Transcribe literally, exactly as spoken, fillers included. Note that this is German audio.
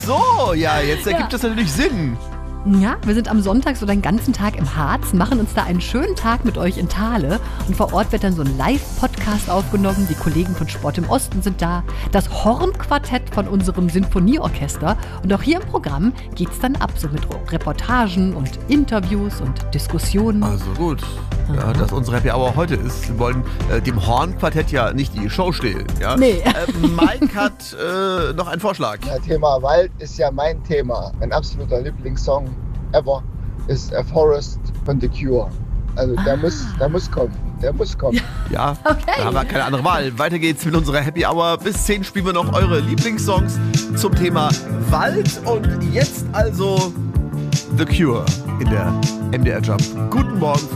So, ja, jetzt ergibt das natürlich Sinn. Ja, wir sind am Sonntag so den ganzen Tag im Harz, machen uns da einen schönen Tag mit euch in Thale und vor Ort wird dann so ein Live-Podcast aufgenommen. Die Kollegen von Sport im Osten sind da, das Hornquartett von unserem Sinfonieorchester und auch hier im Programm geht's dann ab, so mit Reportagen und Interviews und Diskussionen. Also gut, ja, dass unsere Happy Hour heute ist. Wir wollen äh, dem Hornquartett ja nicht die Show stehlen. Ja? Nee. Äh, Mike hat äh, noch einen Vorschlag. Das Thema Wald ist ja mein Thema. Mein absoluter Lieblingssong ever ist A Forest von The Cure. Also der, ah. muss, der muss kommen. Der muss kommen. Ja, okay. Da haben wir keine andere Wahl. Weiter geht's mit unserer Happy Hour. Bis zehn spielen wir noch eure Lieblingssongs zum Thema Wald. Und jetzt also The Cure in der M D R Jump. Guten Morgen.